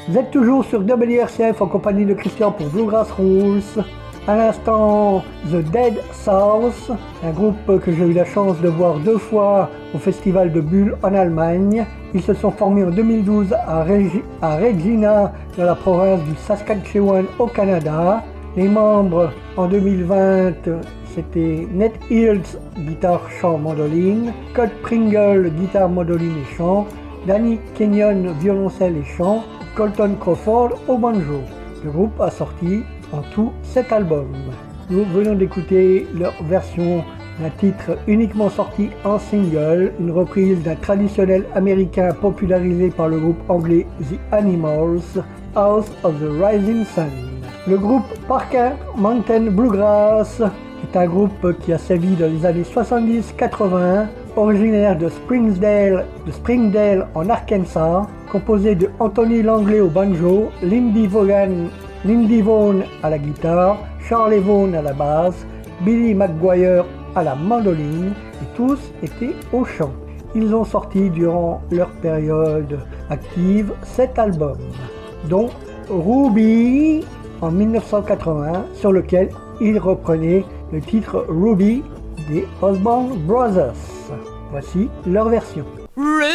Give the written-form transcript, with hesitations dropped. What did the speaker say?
Vous êtes toujours sur WRCF en compagnie de Christian pour Bluegrass Rules. À l'instant, The Dead South, un groupe que j'ai eu la chance de voir 2 fois au festival de Bulle en Allemagne. Ils se sont formés en 2012 à Regina, dans la province du Saskatchewan au Canada. Les membres en 2020, c'était Ned Hills, guitare, chant, mandoline, Scott Pringle, guitare, mandoline et chant, Danny Kenyon, violoncelle et chant, Colton Crawford au banjo. Le groupe a sorti en tout 7 albums. Nous venons d'écouter leur version d'un titre uniquement sorti en single, une reprise d'un traditionnel américain popularisé par le groupe anglais The Animals, House of the Rising Sun. Le groupe Parker Mountain Bluegrass est un groupe qui a sévi dans les années 70-80, originaire de Springdale en Arkansas, composé de Anthony Langley au banjo, Lindy Vaughan à la guitare, Charlie Vaughan à la basse, Billy McGuire à la mandoline, et tous étaient au chant. Ils ont sorti durant leur période active 7 albums, dont Ruby en 1980, sur lequel ils reprenaient le titre Ruby des Osborne Brothers. Voici leur version.